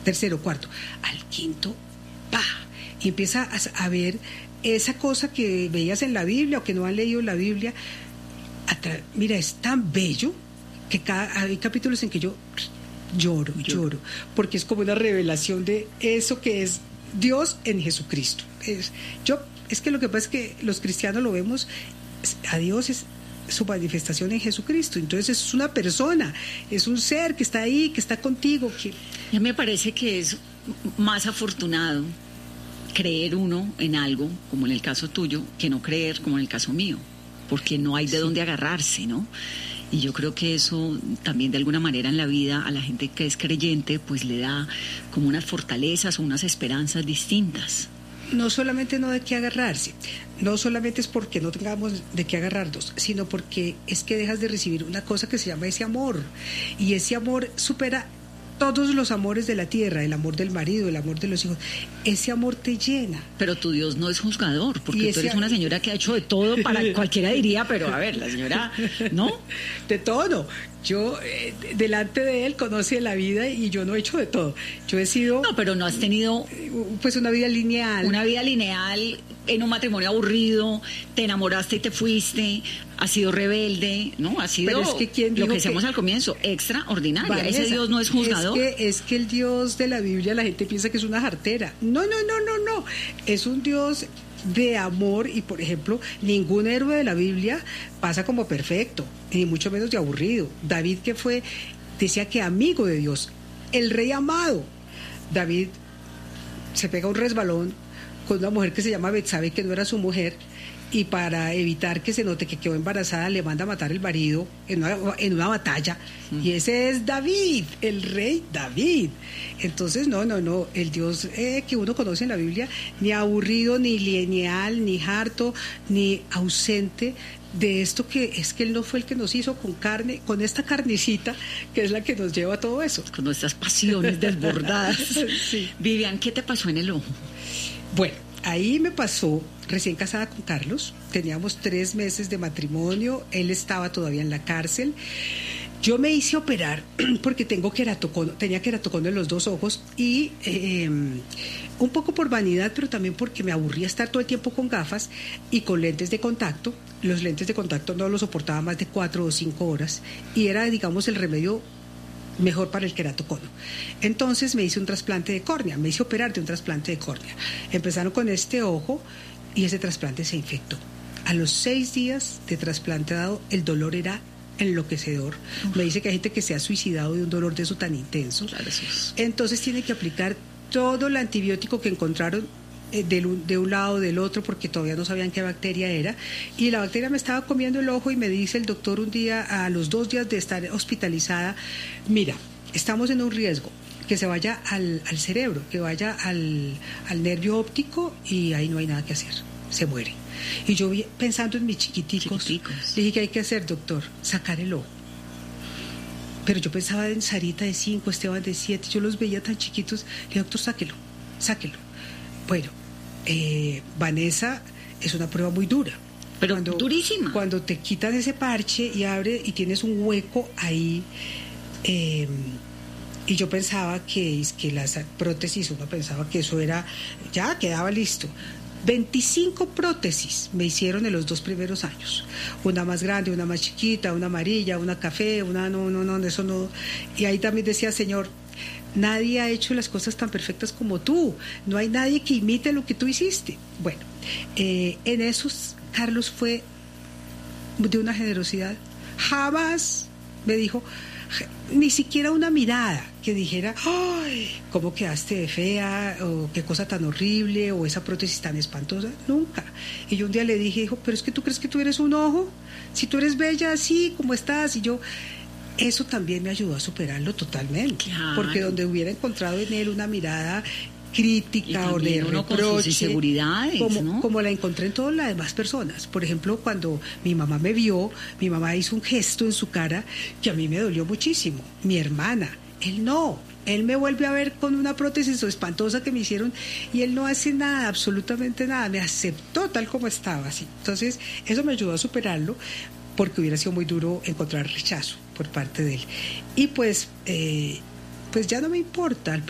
tercero, cuarto. Al quinto, ¡pah! Y empieza a ver esa cosa que veías en la Biblia o que no han leído la Biblia. Mira, es tan bello que hay capítulos en que yo lloro, porque es como una revelación de eso que es Dios en Jesucristo. Es que lo que pasa es que los cristianos lo vemos, a Dios es su manifestación en Jesucristo, entonces es una persona, es un ser que está ahí, que está contigo. Ya me parece que es más afortunado creer uno en algo, como en el caso tuyo, que no creer como en el caso mío, porque no hay de dónde agarrarse, ¿no? Y yo creo que eso también de alguna manera en la vida a la gente que es creyente pues le da como unas fortalezas o unas esperanzas distintas. No solamente no de qué agarrarse, no solamente es porque no tengamos de qué agarrarnos, sino porque es que dejas de recibir una cosa que se llama ese amor, y ese amor supera todos los amores de la tierra, el amor del marido, el amor de los hijos. Ese amor te llena. Pero tu Dios no es juzgador, porque tú eres una señora que ha hecho de todo, para cualquiera diría, pero a ver, la señora, ¿no? De todo no. Yo, delante de él, conoce la vida y yo no he hecho de todo. Yo he sido... No, pero no has tenido... Pues una vida lineal. Una vida lineal en un matrimonio aburrido, te enamoraste y te fuiste, has sido rebelde, ¿no? Has sido, pero es que ¿quién dijo lo que decíamos al comienzo, extraordinaria. Vanessa, ese Dios no es juzgador. Es que el Dios de la Biblia, la gente piensa que es una jartera. No. Es un Dios de amor y, por ejemplo, ningún héroe de la Biblia pasa como perfecto, ni mucho menos de aburrido. David, decía que amigo de Dios, el rey amado. David se pega un resbalón con una mujer que se llama Betsabe, que no era su mujer, y para evitar que se note que quedó embarazada le manda a matar el marido en una batalla, y ese es David, el rey David. Entonces no, el Dios que uno conoce en la Biblia, ni aburrido, ni lineal, ni harto, ni ausente de esto, que es que él no fue el que nos hizo con carne, con esta carnecita que es la que nos lleva a todo eso, con nuestras pasiones desbordadas. Sí. Vivian, ¿qué te pasó en el ojo? Bueno, ahí me pasó, recién casada con Carlos, teníamos 3 meses de matrimonio, él estaba todavía en la cárcel. Yo me hice operar porque tenía queratocono en los 2 ojos y un poco por vanidad, pero también porque me aburría estar todo el tiempo con gafas y con lentes de contacto. Los lentes de contacto no los soportaba más de 4 o 5 horas y era, digamos, el remedio mejor para el queratocono. Entonces me hice un trasplante de córnea, me hice operar de un trasplante de córnea. Empezaron con este ojo y ese trasplante se infectó. A los 6 días de trasplante dado, el dolor era enloquecedor. Me dice que hay gente que se ha suicidado de un dolor de eso tan intenso. Claro, eso es. Entonces tiene que aplicar todo el antibiótico que encontraron de un lado o del otro, porque todavía no sabían qué bacteria era, y la bacteria me estaba comiendo el ojo y me dice el doctor un día, a los 2 días de estar hospitalizada, mira, estamos en un riesgo, que se vaya al cerebro, que vaya al nervio óptico y ahí no hay nada que hacer, se muere. Y yo pensando en mis chiquiticos, dije, ¿qué hay que hacer, doctor? Sacar el ojo. Pero yo pensaba en Sarita de 5, Esteban de 7, yo los veía tan chiquitos, le dije, doctor, sáquelo. Bueno, Vanessa, es una prueba muy dura. Pero durísima. Cuando te quitan ese parche y abre y tienes un hueco ahí, y yo pensaba que las prótesis, uno pensaba que eso era, ya quedaba listo. 25 prótesis me hicieron en los 2 primeros años. Una más grande, una más chiquita, una amarilla, una café, una no, eso no. Y ahí también decía, Señor, nadie ha hecho las cosas tan perfectas como tú. No hay nadie que imite lo que tú hiciste. Bueno, en esos, Carlos fue de una generosidad. Jamás me dijo, ni siquiera una mirada que dijera, ¡ay! ¿Cómo quedaste de fea? O qué cosa tan horrible, o esa prótesis tan espantosa. Nunca. Y yo un día le dije, hijo, pero es que tú crees que tú eres un ojo, si tú eres bella así como estás. Y yo, eso también me ayudó a superarlo totalmente. Claro. Porque donde hubiera encontrado en él una mirada crítica o de reproche, inseguridades, como la encontré en todas las demás personas. Por ejemplo, cuando mi mamá me vio, mi mamá hizo un gesto en su cara que a mí me dolió muchísimo. Mi hermana, él me vuelve a ver con una prótesis espantosa que me hicieron y él no hace nada, absolutamente nada, me aceptó tal como estaba, así. Entonces eso me ayudó a superarlo, porque hubiera sido muy duro encontrar rechazo por parte de él. Y pues ya no me importa.